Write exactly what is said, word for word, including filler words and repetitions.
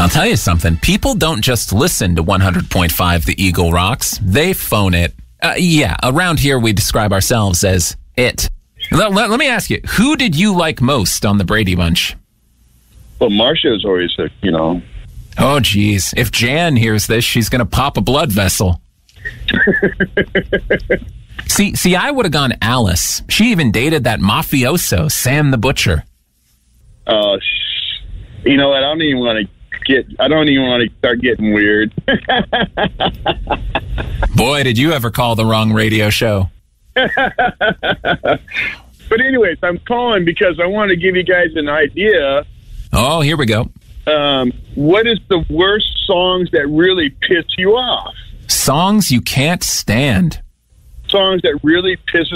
I'll tell you something. People don't just listen to one hundred point five The Eagle Rocks. They phone it. Uh, yeah, around here we describe ourselves as it. Let, let, let me ask you, who did you like most on the Brady Bunch? Well, Marcia's always, a, you know. Oh, geez. If Jan hears this, she's going to pop a blood vessel. see, see, I would have gone Alice. She even dated that mafioso, Sam the Butcher. Oh, uh, you know what? I don't even want to get, I don't even want to start getting weird. Boy, did you ever call the wrong radio show. But anyways, I'm calling because I want to give you guys an idea. Oh, here we go. Um, what is the worst songs that really piss you off? Songs you can't stand. Songs that really piss